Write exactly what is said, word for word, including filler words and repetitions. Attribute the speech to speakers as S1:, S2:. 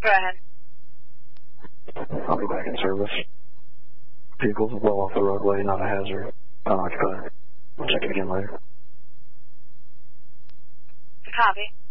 S1: Go ahead.
S2: I'll be back in service. Vehicle's well off the roadway, not a hazard. Unoccupied. I'll check it again later.
S1: Copy.